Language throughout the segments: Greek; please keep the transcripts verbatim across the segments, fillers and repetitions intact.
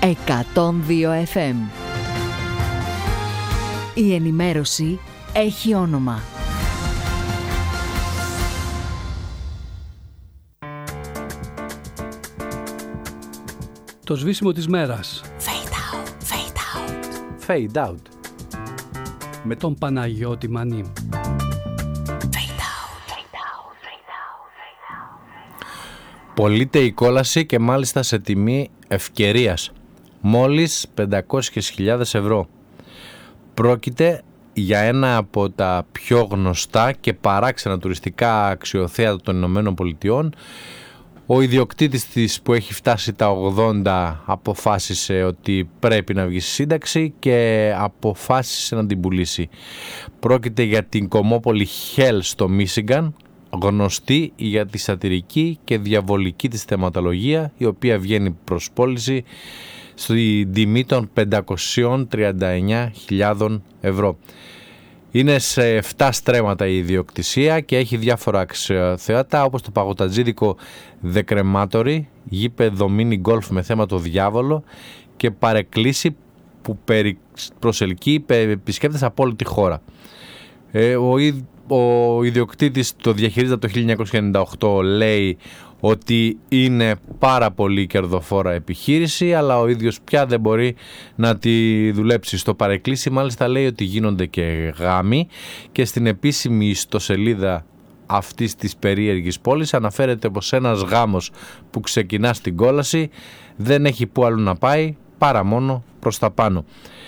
εκατόν δύο εφ εμ. Η ενημέρωση έχει όνομα. Το σβήσιμο της μέρας. Fade out, fade out. Fade out. Με τον Παναγιώτη Μανί. Πωλείται η κόλαση και μάλιστα σε τιμή ευκαιρίας. Μόλις πεντακόσιες χιλιάδες ευρώ. Πρόκειται για ένα από τα πιο γνωστά και παράξενα τουριστικά αξιοθέατα των Ηνωμένων Πολιτειών. Ο ιδιοκτήτης της, που έχει φτάσει τα ογδόντα, αποφάσισε ότι πρέπει να βγει στη σύνταξη και αποφάσισε να την πουλήσει. Πρόκειται για την κομμόπολη Hell στο Μίσιγκαν, γνωστή για τη σατιρική και διαβολική της θεματολογία, η οποία βγαίνει προς πώληση στην τιμή των πεντακόσιες τριάντα εννέα χιλιάδες ευρώ. Είναι σε επτά στρέμματα η ιδιοκτησία και έχει διάφορα αξιοθέατα, όπως το παγωτατζίδικο The Crematory, γήπεδο mini golf με θέμα το διάβολο και παρεκκλήσι που προσελκύει επισκέπτες από όλη τη χώρα. Ε, ο, ο ιδιοκτήτης το διαχειρίζεται από το χίλια εννιακόσια ενενήντα οκτώ, λέει ότι είναι πάρα πολύ κερδοφόρα επιχείρηση, αλλά ο ίδιος πια δεν μπορεί να τη δουλέψει. Στο παρεκκλήσι μάλιστα λέει ότι γίνονται και γάμοι και στην επίσημη ιστοσελίδα αυτής της περίεργης πόλης αναφέρεται πως ένας γάμος που ξεκινά στην κόλαση δεν έχει που αλλού να πάει παρά μόνο προς τα πάνω.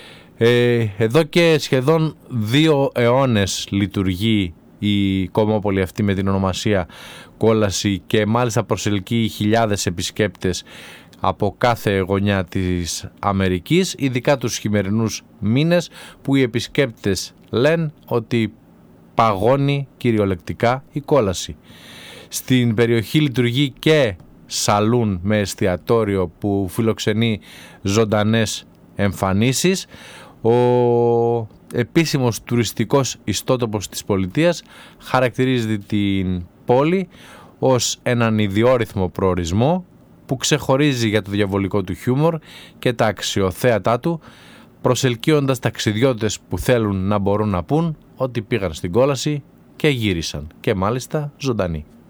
Ε, εδώ και σχεδόν δύο αιώνες λειτουργεί η κομμόπολη αυτή με την ονομασία κόλαση και μάλιστα προσελκύει χιλιάδες επισκέπτες από κάθε γωνιά της Αμερικής, ειδικά τους χειμερινούς μήνες που οι επισκέπτες λένε ότι παγώνει κυριολεκτικά η κόλαση. Στην περιοχή λειτουργεί και σαλούν με εστιατόριο που φιλοξενεί ζωντανές εμφανίσεις. Ο επίσημος τουριστικός ιστότοπος της πολιτείας χαρακτηρίζει την πόλη ως έναν ιδιόρυθμο προορισμό που ξεχωρίζει για το διαβολικό του χιούμορ και τα αξιοθέατά του, προσελκύοντας ταξιδιώτες που θέλουν να μπορούν να πούν ότι πήγαν στην κόλαση και γύρισαν, και μάλιστα ζωντανοί.